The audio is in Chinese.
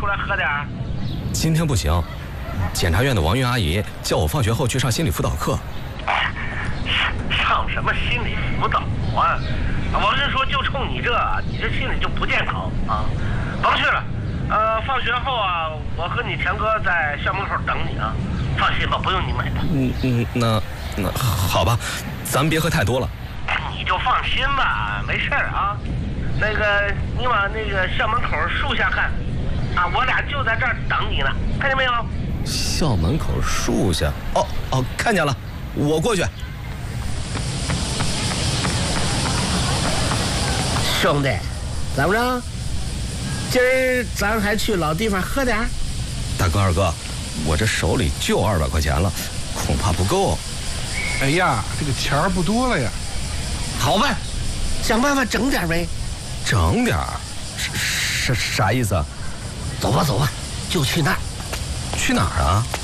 来喝点？ 今天不行，检察院的王云阿姨叫我放学后去上心理辅导课。 上什么心理辅导啊？我是说，就冲你这心理就不健康啊！甭去了，放学后啊，我和你强哥在校门口等你啊。放心吧，不用你买的。 那好吧，咱们别喝太多了。 你就放心吧，没事啊。那个，你往那个校门口树下看，啊，我俩就在这儿等你呢，看见没有？ 校门口树下，哦，看见了，我过去。 兄弟，怎么着？今儿咱还去老地方喝点？ 大哥二哥，我这手里就200块钱了，恐怕不够。 哎呀，这个钱儿不多了呀。 好办，想办法整点呗。 整点儿？啥意思啊？ 走吧，就去那儿。 去哪儿啊？